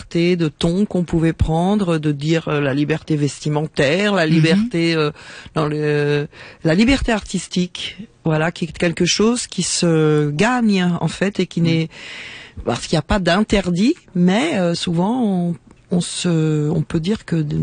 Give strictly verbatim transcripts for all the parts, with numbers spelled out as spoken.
liberté de ton qu'on pouvait prendre, de dire euh, la liberté vestimentaire, la liberté, mm-hmm. euh, dans le, la liberté artistique, voilà, qui est quelque chose qui se gagne en fait et qui mm. n'est, parce qu'il n'y a pas d'interdit, mais euh, souvent on, on se, on peut dire que de,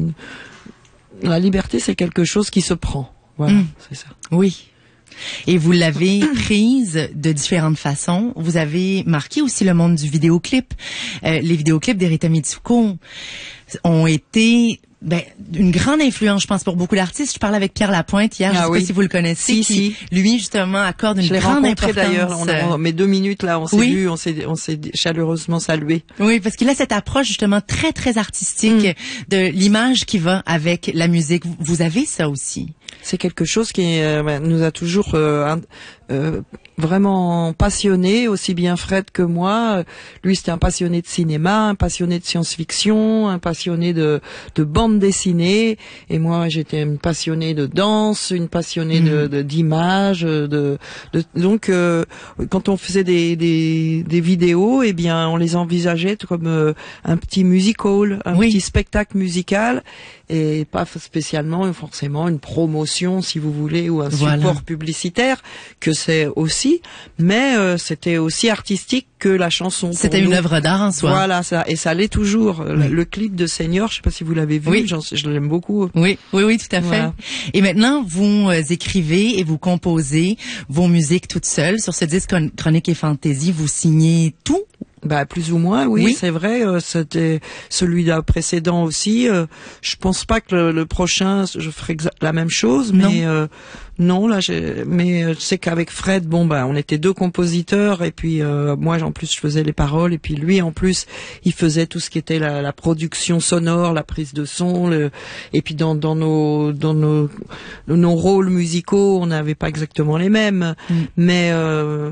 la liberté c'est quelque chose qui se prend, voilà, mm. c'est ça. Oui. Et vous l'avez prise de différentes façons. Vous avez marqué aussi le monde du vidéoclip. Euh, les vidéoclips d'Erita Mitsuko ont été ben, une grande influence, je pense, pour beaucoup d'artistes. Je parlais avec Pierre Lapointe hier, ah, je ne sais oui. pas si vous le connaissez, si, qui, si. lui, justement, accorde une je grande importance. D'ailleurs, on a, mes deux minutes, là, on s'est oui. vu, on s'est, on s'est chaleureusement salué. Oui, parce qu'il a cette approche, justement, très, très artistique mm. de l'image qui va avec la musique. Vous avez ça aussi? C'est quelque chose qui euh, nous a toujours euh, euh, vraiment passionné, aussi bien Fred que moi. Lui, c'était un passionné de cinéma, un passionné de science-fiction, un passionné de, de bande dessinée. Et moi, j'étais une passionnée de danse, une passionnée mmh. de, de d'images. De, de, donc, euh, quand on faisait des, des, des vidéos, eh bien, on les envisageait comme euh, un petit musical, un oui. petit spectacle musical, et pas spécialement forcément une promotion, si vous voulez, ou un voilà. support publicitaire, que c'est aussi, mais euh, c'était aussi artistique que la chanson. C'était une œuvre d'art en soi. Voilà, ça, et ça l'est toujours. Oui. Le, le clip de Senior, je sais pas si vous l'avez vu, oui. je l'aime beaucoup. Oui, oui, oui, tout à fait. Voilà. Et maintenant, vous euh, écrivez et vous composez vos musiques toutes seules. Sur ce disque Chronique et Fantaisie, vous signez tout? Bah plus ou moins, oui, oui. c'est vrai. Euh, c'était celui précédent aussi. Euh, je pense pas que le, le prochain, je ferai la même chose, non. mais euh, non, là, j'ai, mais je sais qu'avec Fred, bon, bah, on était deux compositeurs, et puis euh, moi, en plus, je faisais les paroles, et puis lui, en plus, il faisait tout ce qui était la, la production sonore, la prise de son, le, et puis dans, dans nos, dans nos, nos rôles musicaux, on n'avait pas exactement les mêmes, mm. mais euh,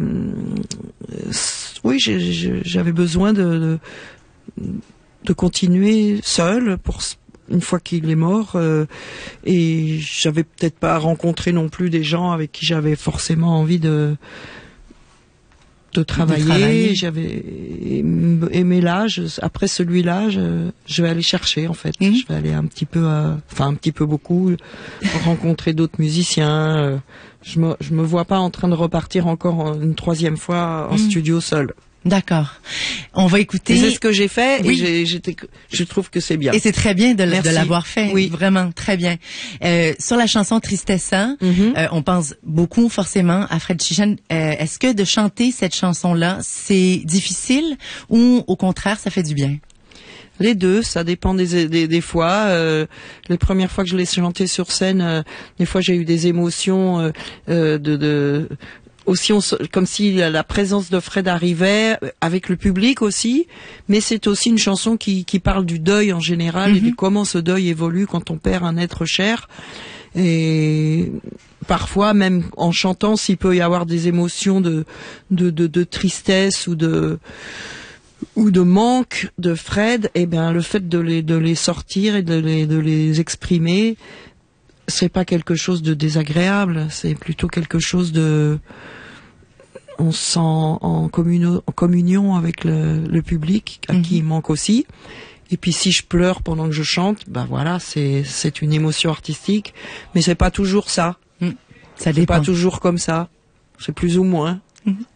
oui, j'ai, j'avais besoin de, de, de continuer seul pour une fois qu'il est mort, euh, et j'avais peut-être pas rencontré non plus des gens avec qui j'avais forcément envie de de travailler. De travailler. J'avais aimé là, je, après celui-là, je, je vais aller chercher en fait. Mmh. Je vais aller un petit peu, à, enfin un petit peu beaucoup, rencontrer d'autres musiciens. Euh, je me je me vois pas en train de repartir encore une troisième fois en mmh. studio seul. D'accord. On va écouter. C'est ce que j'ai fait, oui. et j'ai, j'étais, je trouve que c'est bien. Et c'est très bien de, de l'avoir fait. Oui. Vraiment, très bien. Euh, sur la chanson Tristessa, mm-hmm. euh, on pense beaucoup forcément à Fred Chichan. Euh, est-ce que de chanter cette chanson-là, c'est difficile ou au contraire, ça fait du bien? Les deux, ça dépend des des, des fois. Euh, les premières fois que je l'ai chanté sur scène, euh, des fois j'ai eu des émotions euh, euh, de, de aussi on, comme si la présence de Fred arrivait avec le public aussi, mais c'est aussi une chanson qui, qui parle du deuil en général mm-hmm. et de comment ce deuil évolue quand on perd un être cher. Et parfois, même en chantant, s'il peut y avoir des émotions de de, de, de tristesse ou de ou de manque de Fred, eh bien le fait de les de les sortir et de les de les exprimer, c'est pas quelque chose de désagréable, c'est plutôt quelque chose de, on se sent en, communo, en communion avec le, le public à mmh. qui il manque aussi. Et puis si je pleure pendant que je chante, ben voilà, c'est c'est une émotion artistique, mais c'est pas toujours ça. Mmh. Ça dépend. C'est pas toujours comme ça, c'est plus ou moins. Mmh.